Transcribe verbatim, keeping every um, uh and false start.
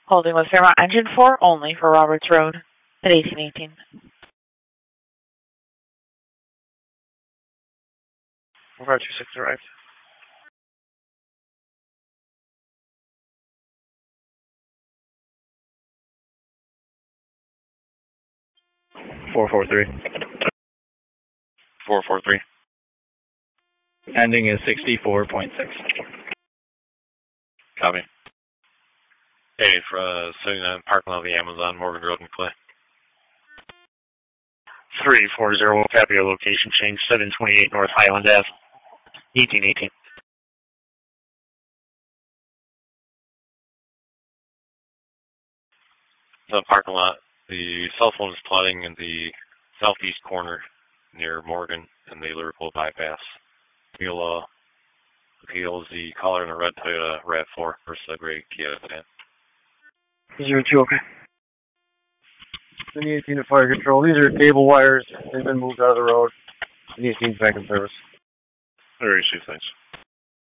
Holding with Fairmont Engine four only for Roberts Road at eighteen eighteen. five two six arrived. four four three. four four three. Ending is sixty-four point six. Copy. Hey, for uh, seventy-nine parking lot of the Amazon, Morgan Road and Clay. three four zero, copy your location change, seven twenty-eight North Highland Ave, eighteen eighteen. The parking lot, the cell phone is plotting in the southeast corner near Morgan and the Liverpool bypass. You'll uh, appeal the caller in a red Toyota RAV four versus a gray Kia sedan. Zero two, okay. twenty eighteen to fire control. These are cable wires. They've been moved out of the road. twenty eighteen back in service. Very safe, thanks.